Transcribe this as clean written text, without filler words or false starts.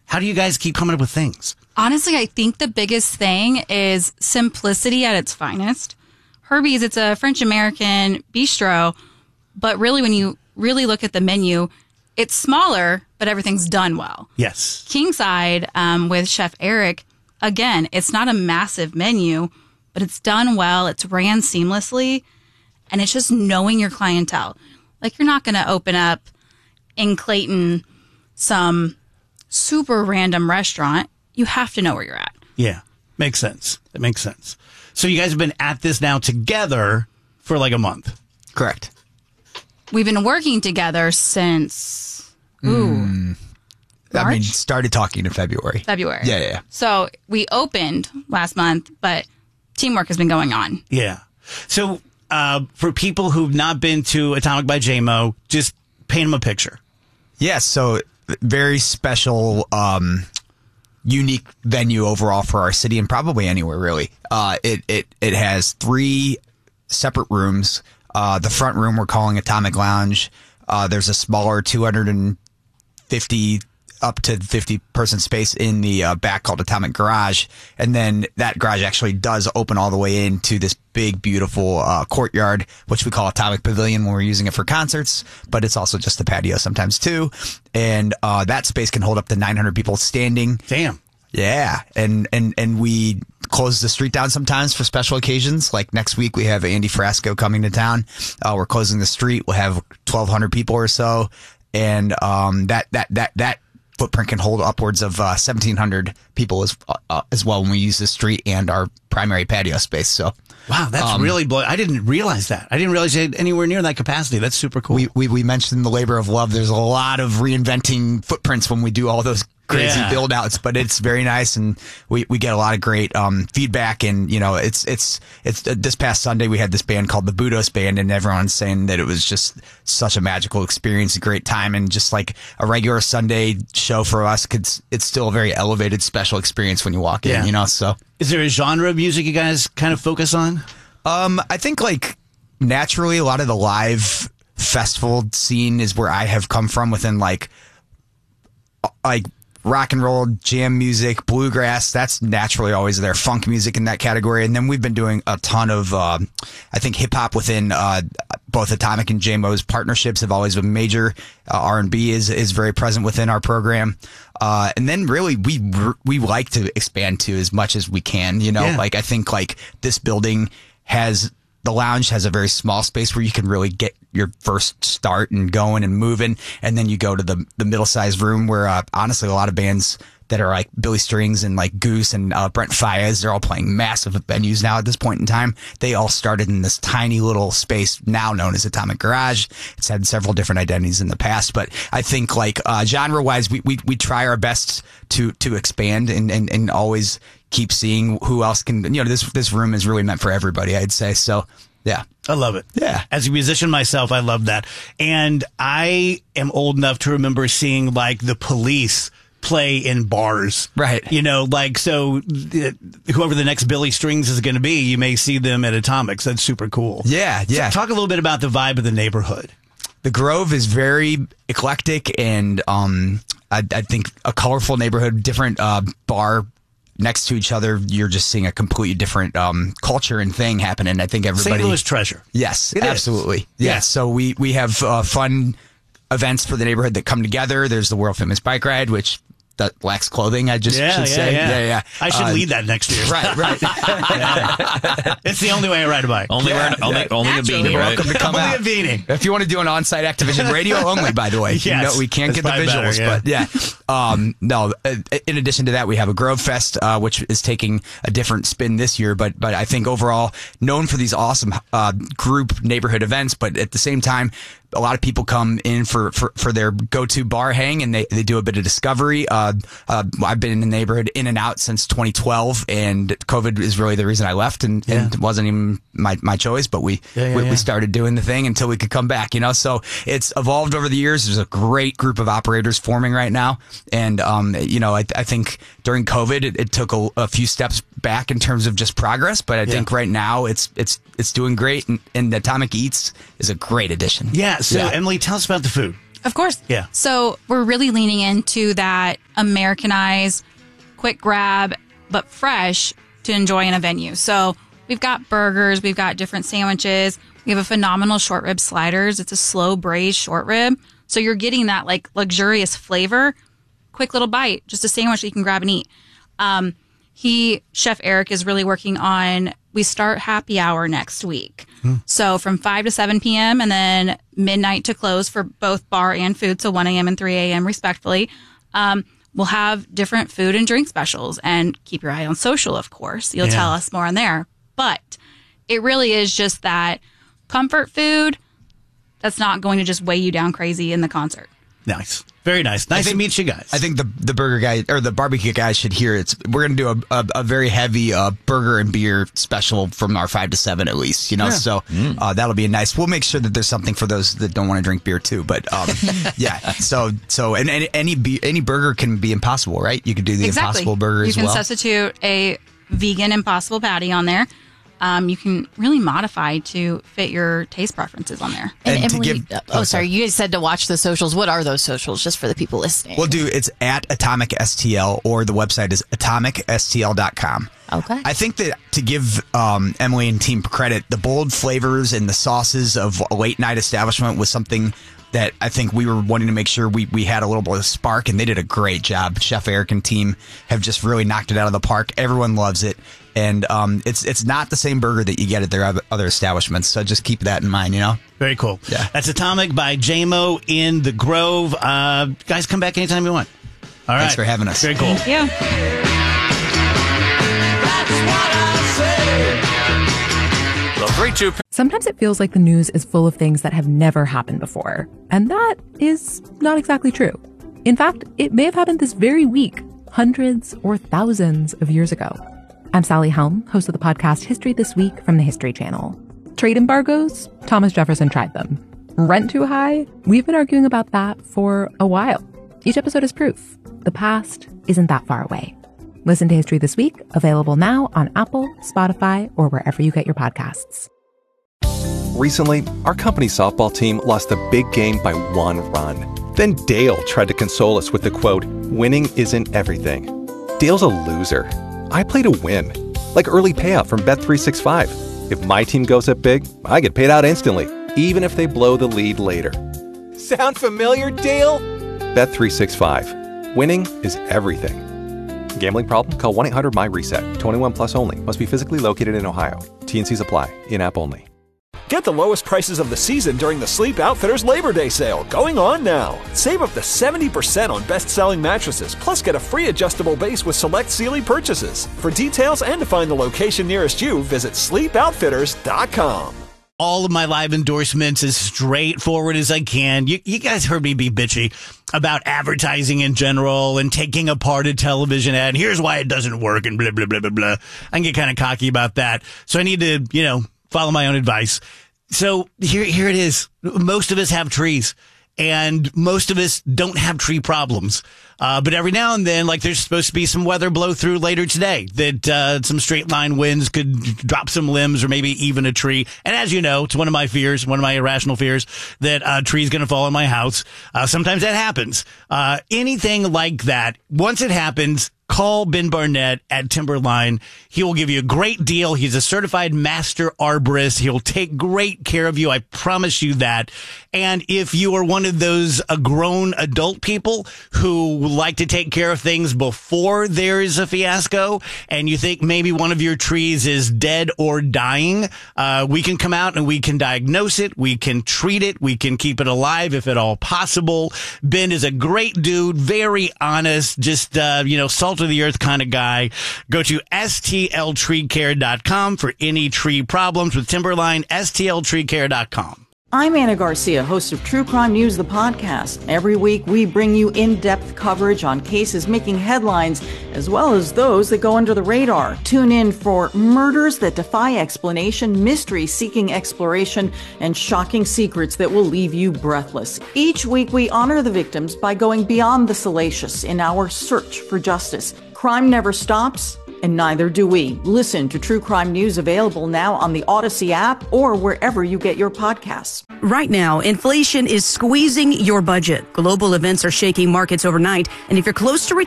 How do you guys keep coming up with things? Honestly, I think the biggest thing is simplicity at its finest. Herbie's, it's a French-American bistro, but really when you really look at the menu, it's smaller, but everything's done well. Yes. Kingside with Chef Eric, again, it's not a massive menu, but it's done well. It's ran seamlessly, and it's just knowing your clientele. Like, you're not going to open up in Clayton some super random restaurant. You have to know where you're at. Yeah, makes sense. It makes sense. So you guys have been at this now together for like a month. Correct. We've been working together since, March? I mean, started talking in February. Yeah. So we opened last month, but teamwork has been going on. Yeah. So for people who've not been to Atomic by JMO, just paint them a picture. Yes, so very special, unique venue overall for our city and probably anywhere really. It has 3 separate rooms. The front room we're calling Atomic Lounge. There's a smaller 250 up to 50 person space in the back called Atomic Garage. And then that garage actually does open all the way into this big, beautiful courtyard, which we call Atomic Pavilion when we're using it for concerts, but it's also just a patio sometimes too. And that space can hold up to 900 people standing. Damn. Yeah. And we close the street down sometimes for special occasions. Like next week, we have Andy Frasco coming to town. We're closing the street. We'll have 1,200 people or so. And that footprint can hold upwards of 1,700 people as well when we use the street and our primary patio space. So, wow, that's really I didn't realize that. I didn't realize you had anywhere near that capacity. That's super cool. We mentioned the labor of love. There's a lot of reinventing footprints when we do all those crazy build outs, but it's very nice, and we get a lot of great feedback. And you know, it's this past Sunday we had this band called the Budos Band, and everyone's saying that it was just such a magical experience, a great time, and just like a regular Sunday show for us, it's still a very elevated, special experience when you walk in. You know, so is there a genre of music you guys kind of focus on? I think like naturally a lot of the live festival scene is where I have come from within like rock and roll, jam music, bluegrass, that's naturally always there. Funk music in that category. And then we've been doing a ton of, I think hip hop within, both Atomic and JMO's partnerships have always been major. R&B is very present within our program. And then really we like to expand to as much as we can, you know, like I think like this building the lounge has a very small space where you can really get your first start and going and moving. And then you go to the middle-sized room where, honestly, a lot of bands that are like Billy Strings and like Goose and Brent Faiyaz, they're all playing massive venues now at this point in time. They all started in this tiny little space now known as Atomic Garage. It's had several different identities in the past, but I think like genre-wise, we try our best to expand and always keep seeing who else can, you know, this room is really meant for everybody, I'd say. So, yeah. I love it. Yeah. As a musician myself, I love that. And I am old enough to remember seeing like the Police play in bars. Right. You know, like, so whoever the next Billy Strings is going to be, you may see them at Atomics. That's super cool. Yeah. Yeah. So talk a little bit about the vibe of the neighborhood. The Grove is very eclectic and, I think a colorful neighborhood, different, bar next to each other, you're just seeing a completely different culture and thing happening. I think everybody... St. Louis treasure. Yes, absolutely. Yes. So we have fun events for the neighborhood that come together. There's the world famous bike ride, which that lacks clothing, I just should say. Yeah. I should lead that next year. Right. It's the only way I ride a bike. Only a beanie, right? Welcome to come out. Only a beanie. If you want to do an on-site Activision radio only, by the way. Yes. You know, we can't get the visuals, but no. In addition to that, we have a Grove Fest, which is taking a different spin this year, but I think overall known for these awesome group neighborhood events, but at the same time, a lot of people come in for their go-to bar hang, and they do a bit of discovery. I've been in the neighborhood in and out since 2012, and COVID is really the reason I left, and it wasn't even my choice, but we started doing the thing until we could come back, you know? So it's evolved over the years. There's a great group of operators forming right now. And, you know, I think during COVID, it took a few steps back in terms of just progress, but I think right now it's doing great, and Atomic Eats is a great addition. Yeah. So Emily, tell us about the food. Of course. Yeah. So we're really leaning into that Americanized, quick grab, but fresh to enjoy in a venue. So we've got burgers, we've got different sandwiches. We have a phenomenal short rib sliders. It's a slow braised short rib. So you're getting that like luxurious flavor, quick little bite, just a sandwich that you can grab and eat. Chef Eric is really working on, we start happy hour next week. So from 5 to 7 p.m. and then midnight to close for both bar and food. So 1 a.m. and 3 a.m. respectively. We'll have different food and drink specials, and keep your eye on social, of course. You'll tell us more on there. But it really is just that comfort food that's not going to just weigh you down crazy in the concert. Nice. Very nice. Nice to meet you guys. I think the burger guy or the barbecue guy should hear it. We're going to do a very heavy burger and beer special from our 5 to 7 at least, So that'll be nice. We'll make sure that there's something for those that don't want to drink beer too. But yeah, so and any burger can be Impossible, right? You could do the Impossible burger as well. You can substitute a vegan Impossible patty on there. You can really modify to fit your taste preferences on there. And Emily, sorry, you guys said to watch the socials. What are those socials, just for the people listening? Well, it's at Atomic STL, or the website is atomicstl.com. Okay. I think that to give Emily and team credit, the bold flavors and the sauces of a late night establishment was something that I think we were wanting to make sure we had a little bit of spark, and they did a great job. Chef Eric and team have just really knocked it out of the park. Everyone loves it. And it's not the same burger that you get at their other establishments, so just keep that in mind, Very cool. Yeah. That's Atomic by JMO in the Grove. Guys, come back anytime you want. All right. Thanks for having us. Very cool. Thank you. Sometimes it feels like the news is full of things that have never happened before. And that is not exactly true. In fact, it may have happened this very week, hundreds or thousands of years ago. I'm Sally Helm, host of the podcast History This Week from the History Channel. Trade embargoes? Thomas Jefferson tried them. Rent too high? We've been arguing about that for a while. Each episode is proof. The past isn't that far away. Listen to History This Week, available now on Apple, Spotify, or wherever you get your podcasts. Recently, our company softball team lost a big game by 1 run. Then Dale tried to console us with the quote, "Winning isn't everything." Dale's a loser. I play to win, like early payout from Bet365. If my team goes up big, I get paid out instantly, even if they blow the lead later. Sound familiar, Dale? Bet365. Winning is everything. Gambling problem? Call 1-800-MY-RESET. 21 plus only. Must be physically located in Ohio. T&Cs apply. In-app only. Get the lowest prices of the season during the Sleep Outfitters Labor Day sale, going on now. Save up to 70% on best-selling mattresses, plus get a free adjustable base with select Sealy purchases. For details and to find the location nearest you, visit sleepoutfitters.com. All of my live endorsements as straightforward as I can. You guys heard me be bitchy about advertising in general and taking apart a television ad. Here's why it doesn't work and blah, blah, blah, blah, blah. I can get kind of cocky about that. So I need to, follow my own advice. So here it is. Most of us have trees, and most of us don't have tree problems. But every now and then, like there's supposed to be some weather blow through later today that some straight line winds could drop some limbs or maybe even a tree. And as you know, it's one of my fears, one of my irrational fears, that a tree's going to fall on my house. Sometimes that happens. Anything like that, once it happens, call Ben Barnett at Timberline. He will give you a great deal. He's a certified master arborist. He'll take great care of you. I promise you that. And if you are one of those grown adult people who like to take care of things before there is a fiasco, and you think maybe one of your trees is dead or dying, we can come out and we can diagnose it. We can treat it. We can keep it alive if at all possible. Ben is a great dude, very honest, just, salt of the earth kind of guy. Go to stltreecare.com for any tree problems with Timberline, stltreecare.com. I'm Anna Garcia, host of True Crime News, the podcast. Every week, we bring you in-depth coverage on cases making headlines, as well as those that go under the radar. Tune in for murders that defy explanation, mysteries seeking exploration, and shocking secrets that will leave you breathless. Each week, we honor the victims by going beyond the salacious in our search for justice. Crime never stops, And neither do we. Listen to True Crime News available now on the Odyssey app or wherever you get your podcasts. Right now, inflation is squeezing your budget. Global events are shaking markets overnight, and if you're close to